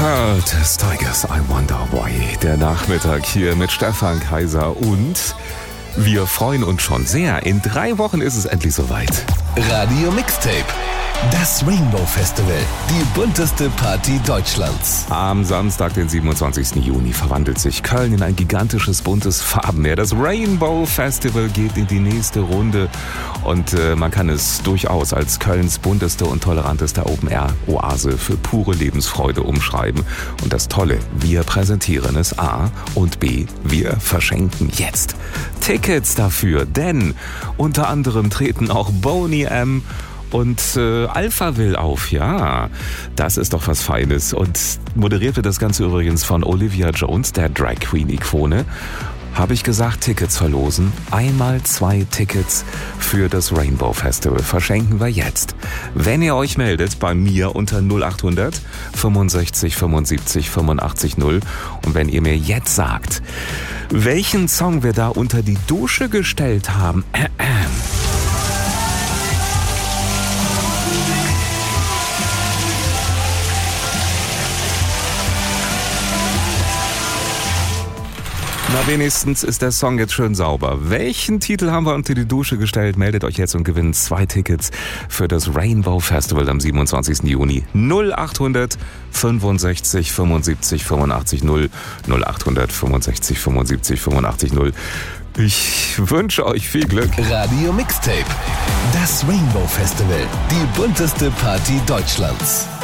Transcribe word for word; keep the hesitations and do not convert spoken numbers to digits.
Curtis Tigers, I Wonder Why. Der Nachmittag hier mit Stefan Kaiser und wir freuen uns schon sehr. In drei Wochen ist es endlich soweit. Radio Mixtape. Das Rainbow Festival, die bunteste Party Deutschlands. Am Samstag, den siebenundzwanzigsten Juni, verwandelt sich Köln in ein gigantisches, buntes Farbenmeer. Das Rainbow Festival geht in die nächste Runde und äh, man kann es durchaus als Kölns bunteste und toleranteste Open-Air-Oase für pure Lebensfreude umschreiben. Und das Tolle, wir präsentieren es A und B, wir verschenken jetzt Tickets dafür, denn unter anderem treten auch Boney M. und äh, Alphaville auf, ja, das ist doch was Feines. Und moderiert wird das Ganze übrigens von Olivia Jones, der Drag Queen-Ikone. Habe ich gesagt, Tickets verlosen. Einmal zwei Tickets für das Rainbow Festival verschenken wir jetzt. Wenn ihr euch meldet bei mir unter null acht hundert fünfundsechzig fünfundsiebzig fünfundachtzig null und wenn ihr mir jetzt sagt, welchen Song wir da unter die Dusche gestellt haben, äh, äh, na, wenigstens ist der Song jetzt schön sauber. Welchen Titel haben wir unter die Dusche gestellt? Meldet euch jetzt und gewinnt zwei Tickets für das Rainbow Festival am siebenundzwanzigsten Juni. null acht hundert fünfundsechzig fünfundsiebzig fünfundachtzig null. null acht hundert fünfundsechzig fünfundsiebzig fünfundachtzig null. Ich wünsche euch viel Glück. Radio Mixtape. Das Rainbow Festival, die bunteste Party Deutschlands.